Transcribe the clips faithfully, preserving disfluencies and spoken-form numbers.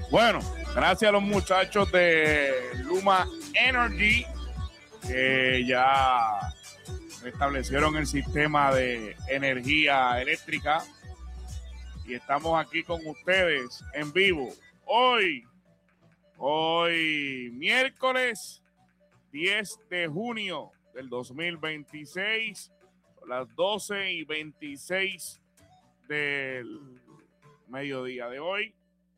Bueno, gracias a los muchachos de Luma Energy que ya restablecieron el sistema de energía eléctrica y estamos aquí con ustedes en vivo. Hoy, hoy miércoles diez de junio del dos mil veintiséis, son las doce y veintiséis del mediodía de hoy.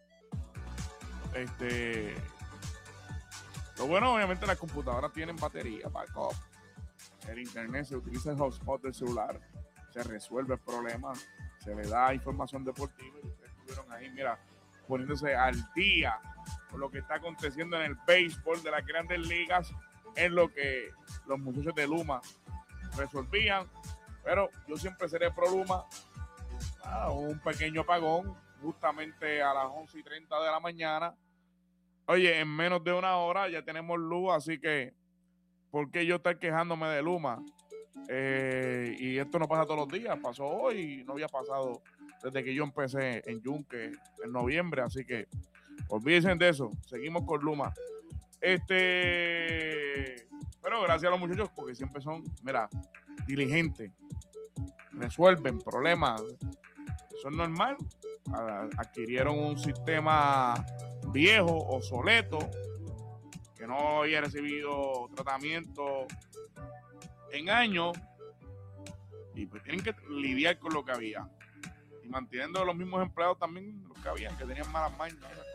Este, lo bueno, obviamente, las computadoras tienen batería, backup. El internet se utiliza el hotspot del celular, se resuelve el problema, se le da información deportiva y ustedes estuvieron ahí, mira, poniéndose al día con lo que está aconteciendo en el béisbol de las grandes ligas, en lo que los muchachos de Luma resolvían. Pero yo siempre seré pro Luma. Ah, un pequeño apagón justamente a las once y treinta de la mañana. Oye, en menos de una hora ya tenemos luz, así que ¿por qué yo estar quejándome de Luma? Eh, y esto no pasa todos los días, pasó hoy, no había pasado desde que yo empecé en Yunque en noviembre, así que olvídense de eso, seguimos con Luma. Este, pero gracias a los muchachos porque siempre son, mira, diligentes, resuelven problemas. Eso es normal. Adquirieron un sistema viejo, obsoleto, que no había recibido tratamiento en años, y pues tienen que lidiar con lo que había y manteniendo los mismos empleados también los que habían, que tenían malas mañas.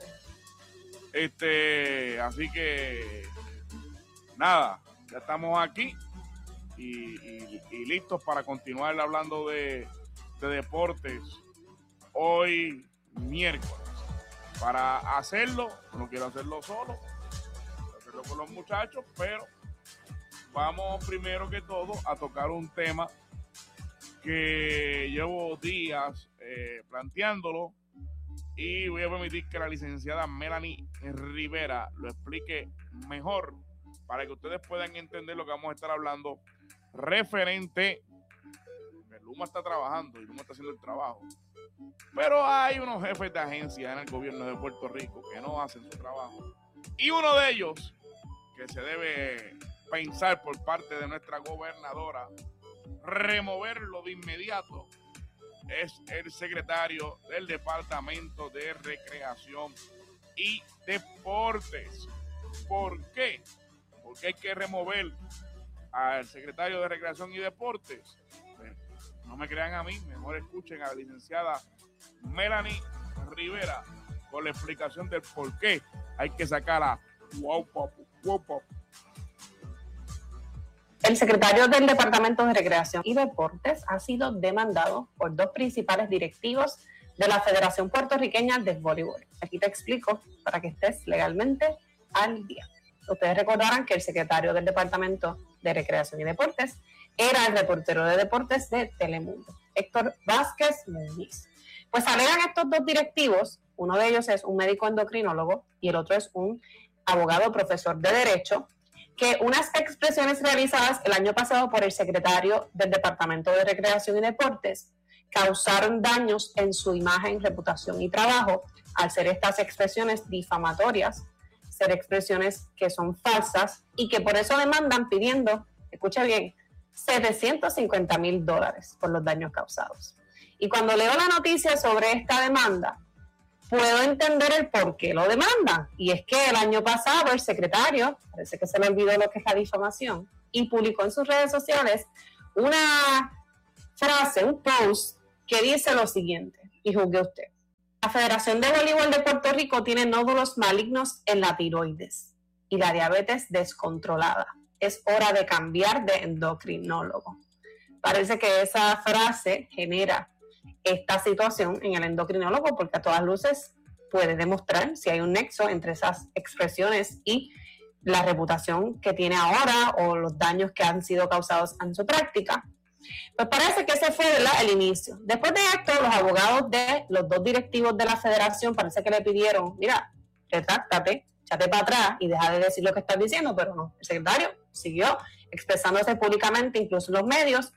Este, así que nada, ya estamos aquí y, y, y listos para continuar hablando de, de deportes hoy miércoles. Para hacerlo, no quiero hacerlo solo, quiero hacerlo con los muchachos, pero vamos primero que todo a tocar un tema que llevo días eh, planteándolo y voy a permitir que la licenciada Melanie Rivera lo explique mejor para que ustedes puedan entender lo que vamos a estar hablando referente. Luma está trabajando y Luma está haciendo el trabajo, pero hay unos jefes de agencia en el gobierno de Puerto Rico que no hacen su trabajo, y uno de ellos que se debe pensar por parte de nuestra gobernadora removerlo de inmediato es el secretario del Departamento de Recreación y Deportes. ¿Por qué? Porque hay que remover al secretario de Recreación y Deportes. No me crean a mí, mejor escuchen a la licenciada Melanie Rivera con la explicación del por qué hay que sacar a Wow Pop, Wow Pop. El secretario del Departamento de Recreación y Deportes ha sido demandado por dos principales directivos de la Federación Puertorriqueña de Voleibol. Aquí te explico para que estés legalmente al día. Ustedes recordarán que el secretario del Departamento de Recreación y Deportes era el reportero de deportes de Telemundo, Héctor Vázquez Muñiz. Pues alegan estos dos directivos, uno de ellos es un médico endocrinólogo y el otro es un abogado profesor de Derecho, que unas expresiones realizadas el año pasado por el secretario del Departamento de Recreación y Deportes causaron daños en su imagen, reputación y trabajo al ser estas expresiones difamatorias, ser expresiones que son falsas y que por eso demandan pidiendo, escucha bien, setecientos cincuenta mil dólares por los daños causados. Y cuando leo la noticia sobre esta demanda, puedo entender el por qué lo demandan. Y es que el año pasado el secretario, parece que se le olvidó lo que es la difamación, y publicó en sus redes sociales una frase, un post, que dice lo siguiente, y juzgue usted. La Federación de Voleibol de Puerto Rico tiene nódulos malignos en la tiroides y la diabetes descontrolada. Es hora de cambiar de endocrinólogo. Parece que esa frase genera esta situación en el endocrinólogo porque a todas luces puede demostrar si hay un nexo entre esas expresiones y la reputación que tiene ahora o los daños que han sido causados en su práctica. Pues parece que ese fue, ¿verdad?, el inicio. Después de esto, los abogados de los dos directivos de la federación parece que le pidieron, mira, retráctate, échate para atrás y deja de decir lo que estás diciendo, pero no. El secretario siguió expresándose públicamente, incluso en los medios,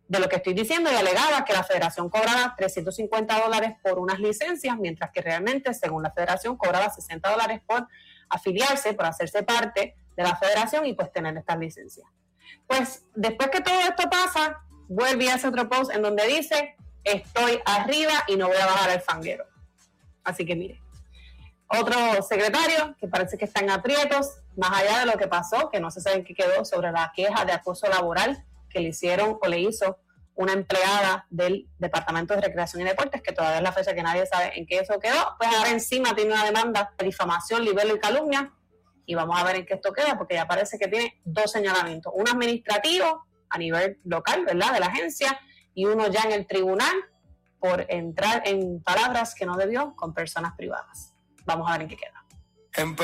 de lo que estoy diciendo y alegaba que la federación cobraba trescientos cincuenta dólares por unas licencias, mientras que realmente, según la federación, cobraba sesenta dólares por afiliarse, por hacerse parte de la federación y pues tener estas licencias. Pues después que todo esto pasa, vuelve a hacer otro post en donde dice, estoy arriba y no voy a bajar el fanguero. Así que mire, otro secretario que parece que está en aprietos, más allá de lo que pasó, que no se sabe en qué quedó sobre la queja de acoso laboral que le hicieron o le hizo una empleada del Departamento de Recreación y Deportes, que todavía es la fecha que nadie sabe en qué eso quedó, pues ahora encima tiene una demanda de difamación, libelo y calumnia, y vamos a ver en qué esto queda, porque ya parece que tiene dos señalamientos, uno administrativo a nivel local, ¿verdad?, de la agencia, y uno ya en el tribunal por entrar en palabras que no debió con personas privadas. Vamos a ver en qué queda.